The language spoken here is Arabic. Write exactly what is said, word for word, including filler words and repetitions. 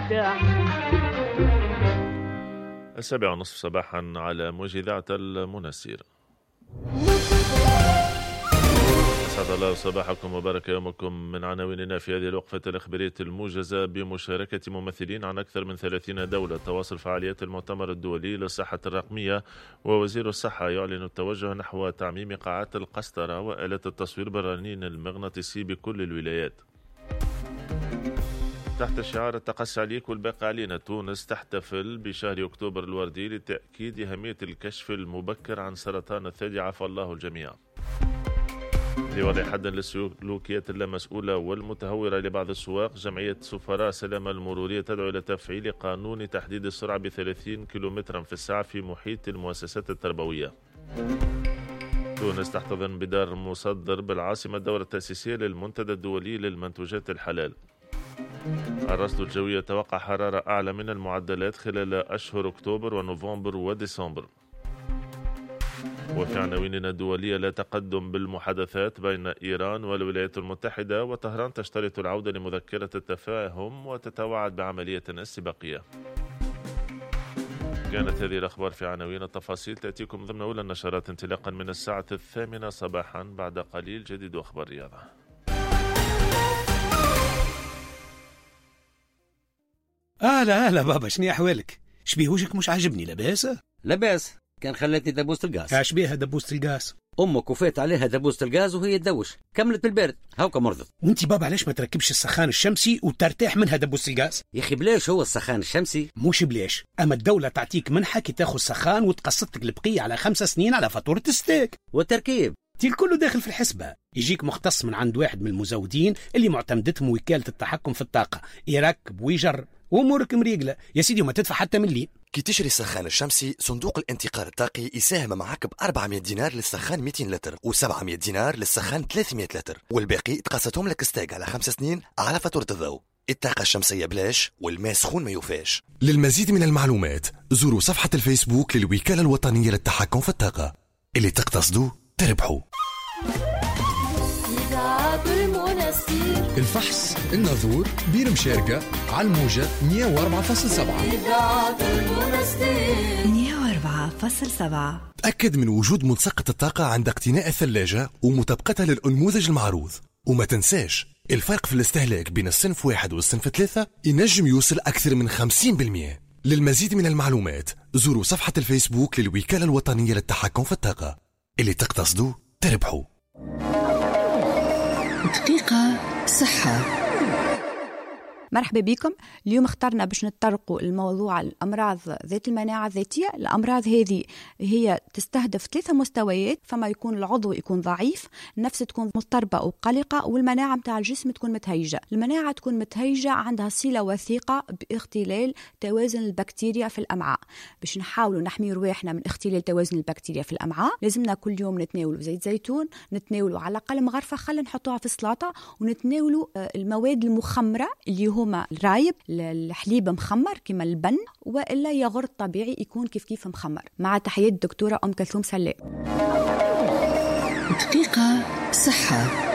مرتاح. السابعة ونصف صباحا على موج إذاعة المنسير. أسعد الله صباحكم وبارك يومكم من عناويننا في هذه الوقفة الإخبارية الموجزة بمشاركة ممثلين عن أكثر من ثلاثين دولة. تواصل فعاليات المؤتمر الدولي للصحة الرقمية، ووزير الصحة يعلن التوجه نحو تعميم قاعات القسطرة وآلات التصوير بالرنين المغناطيسي بكل الولايات. تحت شعار التقصي عليك والباقي علينا، تونس تحتفل بشهر أكتوبر الوردي لتأكيد أهمية الكشف المبكر عن سرطان الثدي، عفى الله الجميع. لوضع حد للسلوكيات اللامسؤولة والمتهورة لبعض السواق، جمعية سفراء سلامة المرورية تدعو إلى تفعيل قانون تحديد السرعة بثلاثين كيلومترا في الساعة في محيط المؤسسات التربوية. تونس تحتضن بدار مصدر بالعاصمة الدورة التأسيسية للمنتدى الدولي للمنتوجات الحلال. الرصد الجوي يتوقع حرارة أعلى من المعدلات خلال أشهر أكتوبر ونوفمبر وديسمبر. وفي عناويننا الدولية، لا تقدم بالمحادثات بين إيران والولايات المتحدة، وطهران تشترط العودة لمذكرة التفاهم وتتوعد بعملية استباقية. كانت هذه الأخبار في عناوين. التفاصيل تأتيكم ضمن أولى النشرات انطلاقا من الساعة الثامنة صباحا. بعد قليل جديد أخبار رياضة. أهلا أهلا بابا، شنو أحوالك؟ شبيه وجهك مش عاجبني؟ لاباس؟ لاباس، كان خلتني دبوسة الغاز. اش بيها دبوسة الغاز؟ امك وفات عليها دبوسة الغاز وهي تدوش، كملت بالبرد هاوكا مرضت. وانت بابا علاش ما تركبش السخان الشمسي وترتاح منها دبوسة الغاز؟ يا اخي بلاش هو السخان الشمسي؟ مش بلاش، اما الدولة تعطيك منحة كي تاخذ سخان وتقسطك البقية على خمسة سنين على فاتورة الستيك والتركيب. تي كله داخل في الحسبة. يجيك مختص من عند واحد من المزودين اللي معتمدتهم وكالة التحكم في الطاقة، يركب ويجر وامورك مريقله يا سيدي، وما تدفع حتى مليم. كي تشري السخان الشمسي، صندوق الانتقال الطاقي يساهم معك ب أربعمائة دينار للسخان مئتين لتر و700 دينار للسخان ثلاثمائة لتر، والباقي تقسطهم لك ستاك على خمس سنين على فاتورة الضوء. الطاقة الشمسية بلاش والماء سخون ما يوفاش. للمزيد من المعلومات زوروا صفحة الفيسبوك للوكالة الوطنية للتحكم في الطاقة. اللي تقتصدوا تربحوا. الفحص الناظور بير مشاركة على الموجة مية وأربعة فاصلة سبعة. مية وأربعة فاصلة سبعة. تأكد من وجود ملصقة الطاقة عند اقتناء الثلاجة ومطابقتها للأنموذج المعروض، وما تنساش الفرق في الاستهلاك بين الصنف واحد والصنف ثلاثة ينجم يوصل أكثر من خمسين بالمئة. للمزيد من المعلومات زوروا صفحة الفيسبوك للوكالة الوطنية للتحكم في الطاقة. اللي تقتصدوا تربحوا. دقيقة صحة. مرحبا بكم. اليوم اخترنا باش نتطرقوا الموضوع الأمراض ذات المناعة الذاتية. الأمراض هذه هي تستهدف ثلاثة مستويات، فما يكون العضو يكون ضعيف، النفس تكون مضطربة وقلقة، والمناعة متاع الجسم تكون متهيجة. المناعة تكون متهيجة عندها صلة وثيقة باختلال توازن البكتيريا في الأمعاء. باش نحاولوا نحمي رواحنا من اختلال توازن البكتيريا في الأمعاء، لازمنا كل يوم نتناولوا زيت زيتون، نتناولوا على الأقل مغرفة خل نحطوها في السلطة، ونتناولوا المواد المخمرة اللي هما الرايب، الحليب مخمر كما البن، وإلا ياغورت طبيعي يكون كيف كيف مخمر. مع تحيات الدكتورة أم كلثوم سلام. دقيقة صحة.